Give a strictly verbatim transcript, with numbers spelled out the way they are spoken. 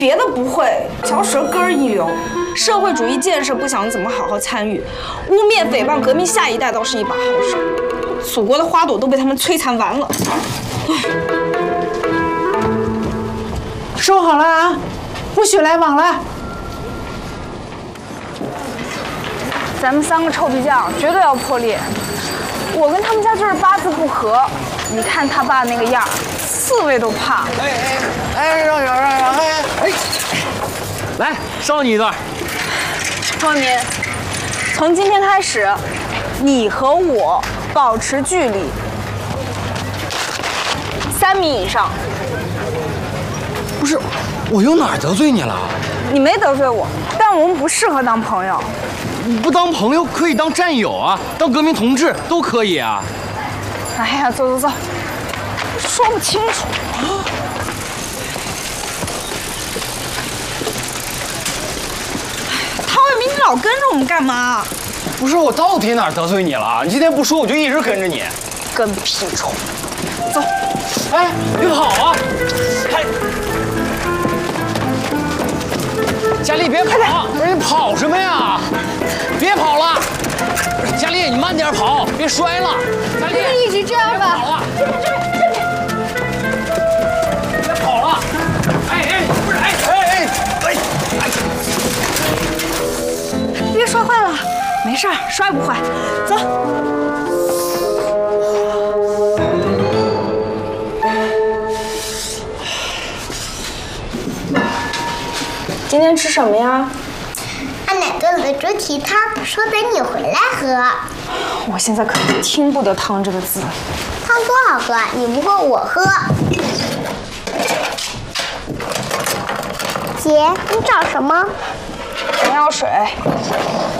别的不会，嚼舌根儿一流。社会主义建设不想怎么好好参与，污蔑诽谤革命下一代倒是一把好手。祖国的花朵都被他们摧残完了。 收好了啊，不许来往了。 咱们三个臭皮匠绝对要破裂。我跟他们家就是八字不合，你看他爸那个样，刺猬都怕。 哎哎哎，让让让让！哎哎，来烧你一段。 周民，从今天开始，你和我保持距离三米以上。 不是，我又哪儿得罪你了？ 你没得罪我，但我们不适合当朋友。 不当朋友可以当战友啊，当革命同志都可以啊。 哎呀，走走走，说不清楚。 陶伟明，你老跟着我们干嘛？ 不是我到底哪儿得罪你了？你今天不说，我就一直跟着你。 跟屁虫！走。 哎，别跑啊！还。佳丽，别跑！不是你跑什么呀？别跑了！佳丽，你慢点跑，别摔了。佳丽， 一直这样吧。 跑了！别跑了！哎哎，不是哎哎哎哎！ 别摔坏了，没事儿，摔不坏。走。今天吃什么呀？ 阿奶炖了猪蹄汤，说等你回来喝。 我现在可听不得汤这个字。 汤多好喝，你不喝我喝。姐，你找什么？ 眼药水。